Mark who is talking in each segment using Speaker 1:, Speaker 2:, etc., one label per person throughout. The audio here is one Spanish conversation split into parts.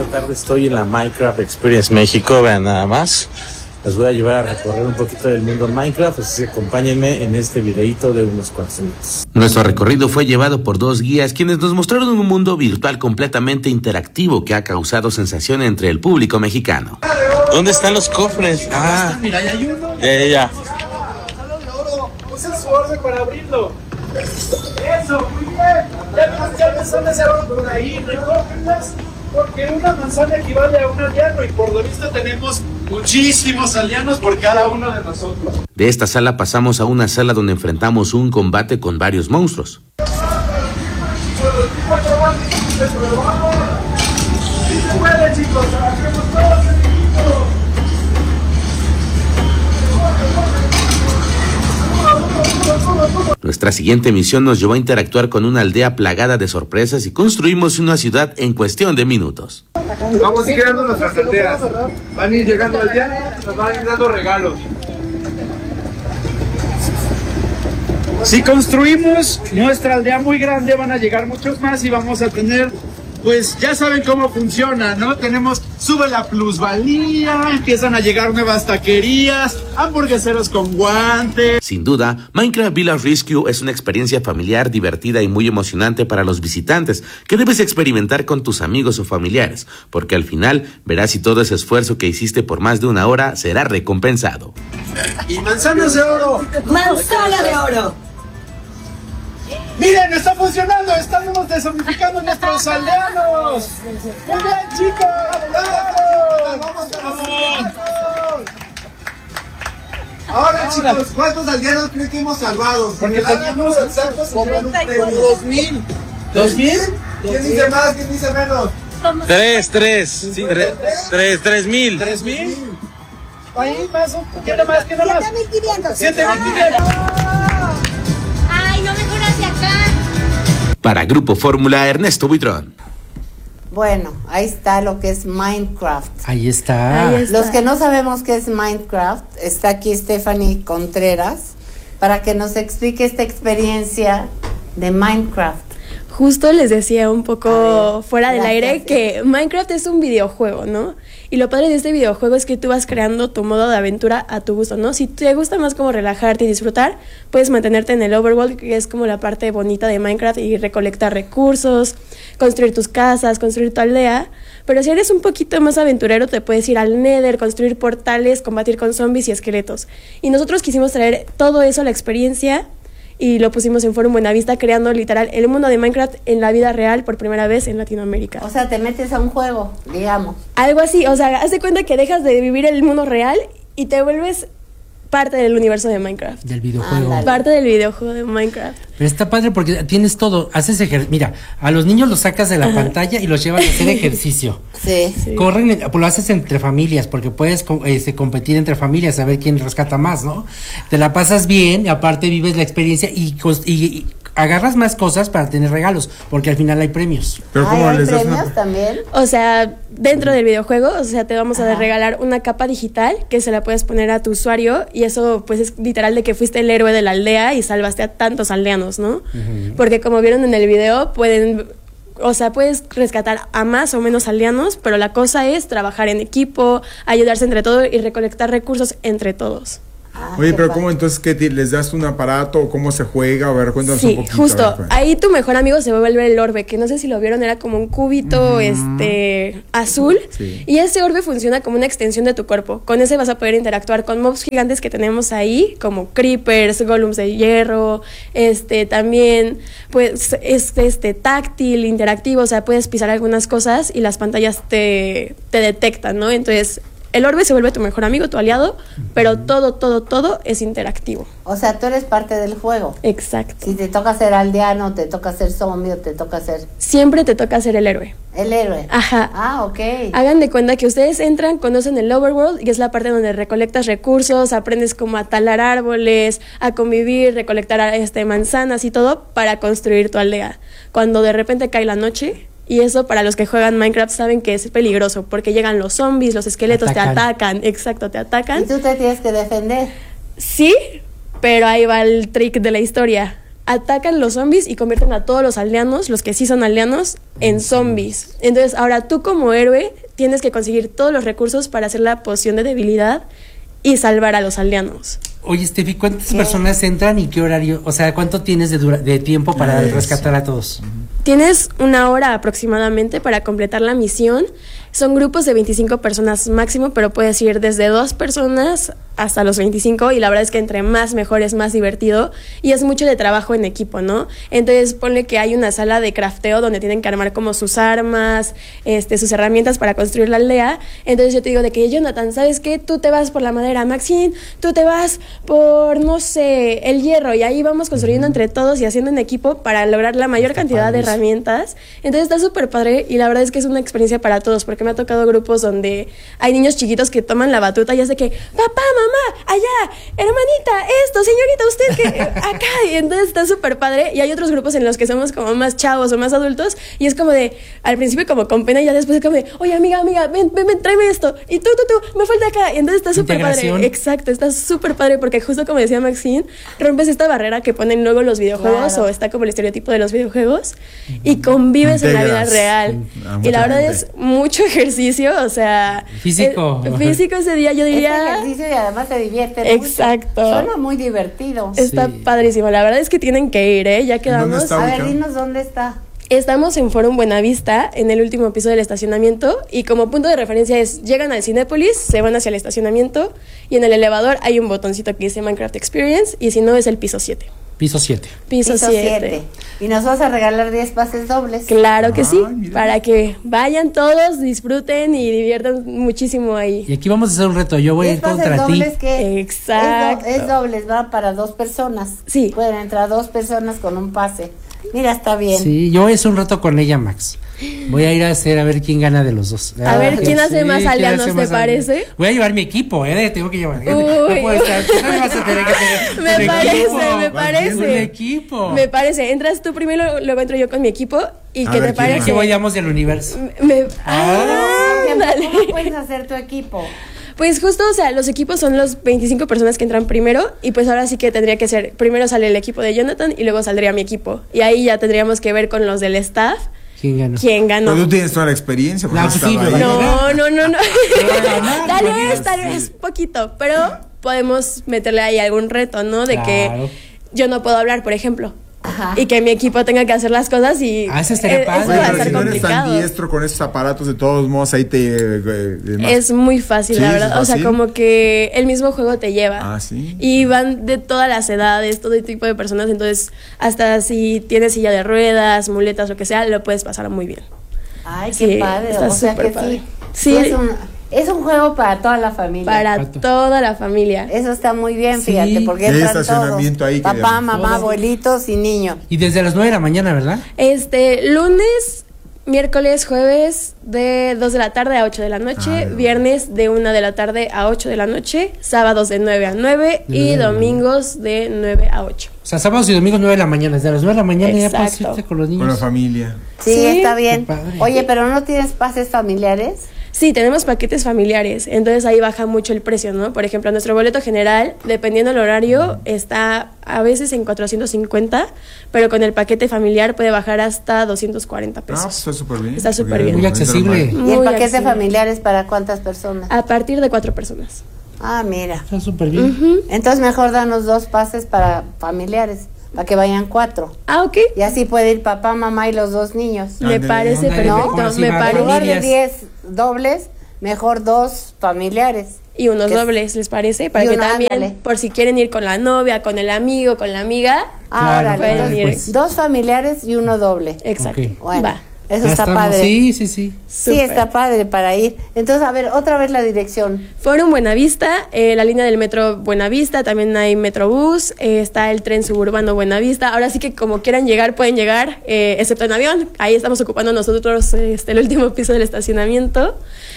Speaker 1: esta tarde estoy en la Minecraft Experience México, vean nada más. Les voy a llevar a recorrer un poquito del mundo Minecraft, así que acompáñenme en este videito de unos cuantos minutos.
Speaker 2: Nuestro recorrido fue llevado por dos guías quienes nos mostraron un mundo virtual completamente interactivo que ha causado sensación entre el público mexicano.
Speaker 1: ¿Dónde están los cofres? Ah,
Speaker 3: mira, ya hay uno.
Speaker 1: Ya.
Speaker 3: Usa su orden para abrirlo. Eso, muy bien. Ya manzanas se abren por ahí, recógenlas, porque una manzana equivale a un aldeano y por lo visto tenemos muchísimos aldeanos por cada uno de nosotros.
Speaker 2: De esta sala pasamos a una sala donde enfrentamos un combate con varios monstruos.
Speaker 3: ¡Sí se puede, chicos! ¡Trabajemos todos en equipo!
Speaker 2: Nuestra siguiente misión nos llevó a interactuar con una aldea plagada de sorpresas y construimos una ciudad en cuestión de minutos.
Speaker 3: Vamos a ir creando nuestras aldeas. Van a ir llegando aldeanos, nos van a ir dando regalos. Si construimos nuestra aldea muy grande, van a llegar muchos más y vamos a tener, pues ya saben cómo funciona, ¿no? Sube la plusvalía, empiezan a llegar nuevas taquerías, hamburgueseros con guantes.
Speaker 2: Sin duda, Minecraft Village Rescue es una experiencia familiar, divertida y muy emocionante para los visitantes que debes experimentar con tus amigos o familiares, porque al final verás si todo ese esfuerzo que hiciste por más de una hora será recompensado.
Speaker 3: ¡Y manzanas de oro!
Speaker 4: ¡Manzana de oro!
Speaker 3: ¡Miren, está funcionando! ¡Estamos desomificando nuestros aldeanos! ¡Muy bien, chicos! ¡Vamos! Ahora, chicos, ¿cuántos aldeanos creen que hemos salvado? Porque teníamos exactos como 2,000. ¿2,000? ¿Quién dice más? ¿Quién dice menos?
Speaker 1: 3,000.
Speaker 3: ¿3,000? Ahí más, ¿quién más?
Speaker 4: 7,500.
Speaker 3: 7,500.
Speaker 4: Ay, no mejor hacia acá.
Speaker 2: Para Grupo Fórmula, Ernesto Buitrón.
Speaker 5: Bueno, ahí está lo que es Minecraft.
Speaker 6: Ahí está.
Speaker 5: Los que no sabemos qué es Minecraft, está aquí Stephanie Contreras para que nos explique esta experiencia de Minecraft.
Speaker 7: Justo les decía un poco fuera del
Speaker 5: gracias.
Speaker 7: aire que Minecraft es un videojuego, ¿no? Y lo padre de este videojuego es que tú vas creando tu modo de aventura a tu gusto, ¿no? Si te gusta más como relajarte y disfrutar, puedes mantenerte en el overworld, que es como la parte bonita de Minecraft, y recolectar recursos, construir tus casas, construir tu aldea. Pero si eres un poquito más aventurero, te puedes ir al Nether, construir portales, combatir con zombies y esqueletos. Y nosotros quisimos traer todo eso a la experiencia y lo pusimos en Forum Buenavista, creando literal el mundo de Minecraft en la vida real por primera vez en Latinoamérica.
Speaker 5: O sea, te metes a un juego, digamos.
Speaker 7: Algo así, o sea, haz de cuenta que dejas de vivir el mundo real y te vuelves parte del universo de Minecraft.
Speaker 6: Del videojuego.
Speaker 5: Ándale.
Speaker 7: Parte del videojuego de Minecraft.
Speaker 6: Pero está padre porque tienes todo, haces ejercicio. Mira, a los niños los sacas de la pantalla y los llevas a hacer ejercicio.
Speaker 5: Sí.
Speaker 6: Corren, pues lo haces entre familias, porque puedes competir entre familias, a ver quién rescata más, ¿no? Te la pasas bien, y aparte vives la experiencia y agarras más cosas para tener regalos, porque al final hay premios.
Speaker 8: Pero
Speaker 5: ¿Hay
Speaker 8: ¿cómo les das
Speaker 5: premios también?
Speaker 7: O sea, dentro del videojuego, o sea, te vamos a
Speaker 5: Ajá.
Speaker 7: regalar una capa digital que se la puedes poner a tu usuario, y eso pues es literal de que fuiste el héroe de la aldea y salvaste a tantos aldeanos, ¿no? Uh-huh. Porque como vieron en el video, puedes rescatar a más o menos aldeanos, pero la cosa es trabajar en equipo, ayudarse entre todos y recolectar recursos entre todos.
Speaker 8: Oye, pero ¿cómo entonces que les das un aparato o cómo se juega? A ver, cuéntanos un poquito.
Speaker 7: Sí, justo.
Speaker 8: A ver,
Speaker 7: Ahí tu mejor amigo se vuelve el orbe, que no sé si lo vieron, era como un cubito azul.
Speaker 8: Sí.
Speaker 7: Y ese orbe funciona como una extensión de tu cuerpo. Con ese vas a poder interactuar con mobs gigantes que tenemos ahí, como creepers, golems de hierro, también pues es táctil, interactivo, o sea, puedes pisar algunas cosas y las pantallas te detectan, ¿no? Entonces el orbe se vuelve tu mejor amigo, tu aliado, pero todo es interactivo.
Speaker 5: O sea, tú eres parte del juego.
Speaker 7: Exacto.
Speaker 5: Si te toca ser aldeano, te toca ser zombie o te toca ser...
Speaker 7: Siempre te toca ser el héroe.
Speaker 5: El héroe.
Speaker 7: Ajá.
Speaker 5: Ah, ok.
Speaker 7: Hagan de cuenta que ustedes entran, conocen el overworld, y es la parte donde recolectas recursos, aprendes como a talar árboles, a convivir, recolectar manzanas y todo para construir tu aldea. Cuando de repente cae la noche... Y eso para los que juegan Minecraft saben que es peligroso, porque llegan los zombies, los esqueletos, te atacan, exacto, te atacan.
Speaker 5: Y tú te tienes que defender.
Speaker 7: Sí, pero ahí va el trick de la historia. atacan los zombies y convierten a todos los aldeanos, los que sí son aldeanos, en zombies. Entonces, ahora tú como héroe tienes que conseguir todos los recursos para hacer la poción de debilidad y salvar a los aldeanos.
Speaker 6: Oye, Steffi, ¿cuántas personas entran y qué horario? O sea, ¿cuánto tienes de tiempo para rescatar a todos?
Speaker 7: Tienes 1 hora aproximadamente para completar la misión. Son grupos de 25 personas máximo, pero puedes ir desde 2 personas hasta los 25, y la verdad es que entre más mejor, es más divertido y es mucho de trabajo en equipo, ¿no? Entonces ponle que hay una sala de crafteo donde tienen que armar como sus armas, sus herramientas para construir la aldea. Entonces yo te digo de que, Jonathan, ¿sabes qué? Tú te vas por la madera, Maxine, tú te vas por, no sé, el hierro, y ahí vamos construyendo entre todos y haciendo en equipo para lograr la mayor cantidad de herramientas. Entonces está súper padre y la verdad es que es una experiencia para todos, porque me ha tocado grupos donde hay niños chiquitos que toman la batuta y es de que, papá, mamá, allá, hermanita, esto, señorita, usted que acá, y entonces está súper padre. Y hay otros grupos en los que somos como más chavos o más adultos y es como de, al principio como con pena y ya después es como de, oye, amiga, ven, tráeme esto, y tú, me falta acá, y entonces está súper padre. Exacto, está súper padre porque justo como decía Maxine, rompes esta barrera que ponen luego los videojuegos, o está como el estereotipo de los videojuegos, y convives en la vida real. Y la verdad es mucho ejercicio, o sea,
Speaker 6: físico
Speaker 7: ese día yo diría.
Speaker 5: Es ejercicio y además se divierte.
Speaker 7: Exacto.
Speaker 5: Mucho. Suena muy divertido.
Speaker 7: Está padrísimo. La verdad es que tienen que ir, ya quedamos.
Speaker 5: A ver, dinos dónde está.
Speaker 7: Estamos en Forum Buenavista, en el último piso del estacionamiento, y como punto de referencia es, llegan al Cinépolis, se van hacia el estacionamiento, y en el elevador hay un botoncito que dice Minecraft Experience, y si no es el piso 7.
Speaker 6: Piso 7.
Speaker 7: Piso 7.
Speaker 5: Y nos vas a regalar 10 pases dobles.
Speaker 7: Claro que sí, para que vayan todos, disfruten y diviertan muchísimo ahí.
Speaker 6: Y aquí vamos a hacer un reto, yo voy a ir contra ti.
Speaker 7: Exacto.
Speaker 5: Es dobles, va para 2 personas.
Speaker 7: Sí.
Speaker 5: Pueden entrar 2 personas con un pase. Mira, está bien.
Speaker 6: Sí, yo voy a hacer un reto con ella, Max. Voy a ir a hacer a ver quién gana de los dos.
Speaker 7: A ver quién hace más aldeanos, ¿te parece?
Speaker 6: Voy a llevar mi equipo, tengo que llevar. No puedo estar. No me vas a tener que tener
Speaker 7: me parece.
Speaker 6: Un equipo.
Speaker 7: Me parece. Entras tú primero, luego entro yo con mi equipo. ¿Y qué te parece?
Speaker 6: Que vayamos del universo.
Speaker 5: ¿Cómo puedes hacer tu equipo?
Speaker 7: Pues justo, o sea, los equipos son los 25 personas que entran primero, y pues ahora sí que tendría que ser, primero sale el equipo de Jonathan y luego saldría mi equipo. Y ahí ya tendríamos que ver con los del staff. ¿Quién ganó?
Speaker 8: Pero tú tienes toda la experiencia.
Speaker 6: No.
Speaker 7: Tal vez poquito, pero podemos meterle ahí algún reto, ¿no? De que yo no puedo hablar, por ejemplo. Ajá. Y que mi equipo tenga que hacer las cosas y
Speaker 6: eso estaría padre.
Speaker 7: Eso va a ser
Speaker 8: si no eres
Speaker 7: complicado.
Speaker 8: tan diestro con esos aparatos, de todos modos ahí
Speaker 7: es muy fácil, la verdad. O sea, como que el mismo juego te lleva.
Speaker 8: ¿Sí?
Speaker 7: Y van de todas las edades, todo tipo de personas. Entonces, hasta si tienes silla de ruedas, muletas, lo que sea, lo puedes pasar muy bien.
Speaker 5: Ay, qué padre.
Speaker 7: Está súper padre. Sí.
Speaker 5: Es un juego para toda la familia.
Speaker 7: Para toda la familia.
Speaker 5: Eso está muy bien, fíjate, porque entran todos.
Speaker 8: Ahí
Speaker 5: papá, mamá, abuelitos y niños.
Speaker 6: Y desde las 9 de la mañana, ¿verdad?
Speaker 7: Lunes, miércoles, jueves de 2 de la tarde a 8 de la noche, viernes de 1 de la tarde a 8 de la noche, sábados de 9 a 9 y domingos de 9 a 8.
Speaker 6: O sea, sábados y domingos 9 de la mañana. Desde las 9 de la mañana ya puedes irte con los niños.
Speaker 8: Con la familia.
Speaker 5: Sí, está bien. Oye, pero ¿no tienes pases familiares?
Speaker 7: Sí, tenemos paquetes familiares, entonces ahí baja mucho el precio, ¿no? Por ejemplo, nuestro boleto general, dependiendo del horario, está a veces en 450, pero con el paquete familiar puede bajar hasta 240 pesos.
Speaker 8: Pues está súper bien.
Speaker 7: Está súper bien.
Speaker 6: Muy accesible.
Speaker 5: ¿Y el paquete familiar es para cuántas personas?
Speaker 7: A partir de 4 personas.
Speaker 5: Ah, mira.
Speaker 6: Está súper bien.
Speaker 5: Entonces mejor danos 2 pases para familiares, para que vayan 4.
Speaker 7: Ah, ok.
Speaker 5: Y así puede ir papá, mamá y los 2 niños.
Speaker 7: Me parece perfecto. Me parece.
Speaker 5: En lugar de 10 dobles, mejor 2 familiares.
Speaker 7: Y unos dobles, ¿les parece? Para que también, por si quieren ir con la novia, con el amigo, con la amiga,
Speaker 5: pueden ir. 2 familiares y 1 doble.
Speaker 7: Exacto.
Speaker 5: Okay. Bueno,
Speaker 7: va.
Speaker 5: Eso está padre.
Speaker 6: Sí.
Speaker 5: Sí, está padre para ir. Entonces, a ver, otra vez la dirección.
Speaker 7: Forum Buenavista, la línea del metro Buenavista, también hay Metrobús, está el tren suburbano Buenavista. Ahora sí que como quieran llegar, pueden llegar, excepto en avión. Ahí estamos ocupando nosotros el último piso del estacionamiento.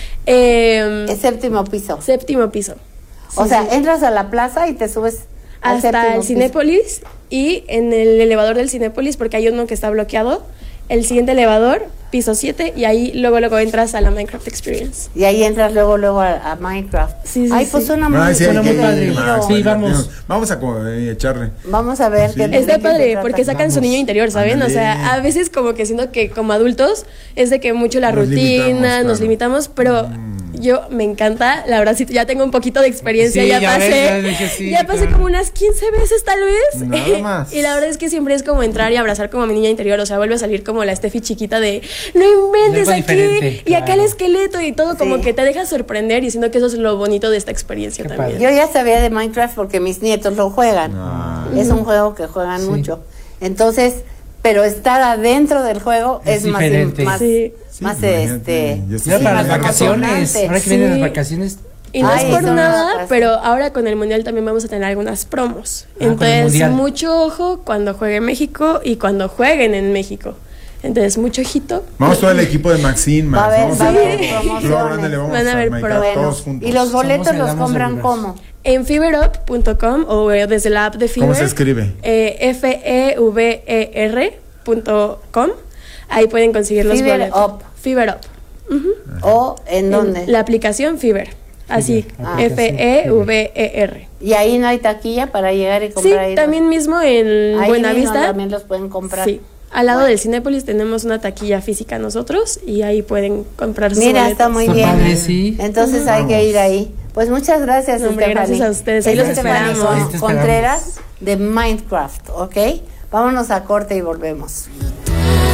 Speaker 5: El 7º piso.
Speaker 7: 7º piso.
Speaker 5: O sea, entras a la plaza y te subes
Speaker 7: hasta el Cinépolis, y en el elevador del Cinépolis, porque hay uno que está bloqueado, el siguiente elevador piso 7, y ahí luego entras a la Minecraft Experience.
Speaker 5: Y ahí entras luego a Minecraft.
Speaker 7: Sí,
Speaker 5: Ay, pues suena muy,
Speaker 8: Ay, sí,
Speaker 6: suena muy
Speaker 8: hay que
Speaker 6: padre.
Speaker 8: ir, Max,
Speaker 6: Sí,
Speaker 8: hay que
Speaker 6: vamos.
Speaker 8: irnos. Vamos a echarle.
Speaker 5: Vamos a ver qué
Speaker 7: Está padre,
Speaker 5: trata.
Speaker 7: porque sacan su niño interior, ¿saben?
Speaker 8: Ándale.
Speaker 7: O sea, a veces como que siento que como adultos es de que mucho la
Speaker 8: Nos
Speaker 7: rutina,
Speaker 8: limitamos,
Speaker 7: nos
Speaker 8: claro.
Speaker 7: limitamos, pero yo me encanta, la verdad sí, ya tengo un poquito de experiencia,
Speaker 6: Sí,
Speaker 7: ya
Speaker 6: ya
Speaker 7: pasé,
Speaker 6: ves, ya dije sí,
Speaker 7: ya pasé
Speaker 6: claro.
Speaker 7: como unas 15 veces tal vez.
Speaker 8: Nada más.
Speaker 7: Y la verdad es que siempre es como entrar y abrazar como a mi niña interior, o sea, vuelve a salir como la Steffi chiquita de, no inventes
Speaker 6: Algo
Speaker 7: aquí,
Speaker 6: diferente,
Speaker 7: y acá el
Speaker 6: claro.
Speaker 7: esqueleto y todo, como
Speaker 5: Sí.
Speaker 7: que te deja sorprender, y siento que eso es lo bonito de esta experiencia
Speaker 6: Qué
Speaker 7: también.
Speaker 5: Yo ya sabía de Minecraft porque mis nietos lo juegan. Es un juego que juegan
Speaker 6: Sí.
Speaker 5: mucho. Entonces, pero estar adentro del juego
Speaker 6: Es
Speaker 5: es más,
Speaker 6: diferente.
Speaker 5: más,
Speaker 7: Sí.
Speaker 5: más
Speaker 8: imagínate, yo estoy
Speaker 6: Ya para las
Speaker 8: más
Speaker 6: vacaciones,
Speaker 5: emocionante.
Speaker 6: ahora que vienen
Speaker 7: Sí.
Speaker 6: las vacaciones.
Speaker 7: Y no
Speaker 5: Ay,
Speaker 7: es por
Speaker 5: eso no
Speaker 7: nada,
Speaker 5: pasa.
Speaker 7: pero ahora con el Mundial también vamos a tener algunas promos.
Speaker 6: Con el
Speaker 7: Entonces,
Speaker 6: Mundial.
Speaker 7: mucho ojo cuando juegue México y cuando jueguen en México. Entonces, mucho ojito.
Speaker 8: Vamos todo el equipo de Maxine, Max.
Speaker 5: Va a haber-
Speaker 8: Vamos
Speaker 5: va a
Speaker 8: a
Speaker 5: haber
Speaker 8: ver
Speaker 5: promociones.
Speaker 7: Van a haber
Speaker 5: Bueno,
Speaker 8: todos juntos.
Speaker 5: y los boletos
Speaker 6: Somos
Speaker 5: los
Speaker 6: Edamos
Speaker 5: compran
Speaker 6: Universo.
Speaker 5: ¿cómo?
Speaker 7: En fiberup.com o desde la app de Fiber.
Speaker 8: ¿Cómo se escribe?
Speaker 7: fever.com. Ahí pueden conseguir los
Speaker 5: Fiber
Speaker 7: boletos.
Speaker 5: Up.
Speaker 7: Fiber Up.
Speaker 5: ¿O en dónde?
Speaker 7: La aplicación Fiber. Así,
Speaker 6: Ah.
Speaker 7: FEVER.
Speaker 5: Y ahí no hay taquilla para llegar y
Speaker 7: Sí,
Speaker 5: comprar ahí.
Speaker 7: también mismo en
Speaker 5: Ahí
Speaker 7: Buenavista.
Speaker 5: mismo también los pueden comprar.
Speaker 7: Sí. Al lado
Speaker 5: Bueno.
Speaker 7: del Cinépolis tenemos una taquilla física nosotros y ahí pueden comprar sus
Speaker 5: Mira,
Speaker 7: boletos.
Speaker 5: está muy
Speaker 6: Está
Speaker 5: bien.
Speaker 6: padre, sí.
Speaker 5: Entonces hay que ir ahí. Pues muchas gracias,
Speaker 7: No, hombre,
Speaker 5: Stephanie.
Speaker 7: gracias a ustedes. Ahí los
Speaker 5: Stephanie
Speaker 7: esperamos.
Speaker 6: Ahí te esperamos.
Speaker 5: Contreras de Minecraft, ¿ok? Vámonos a corte y volvemos.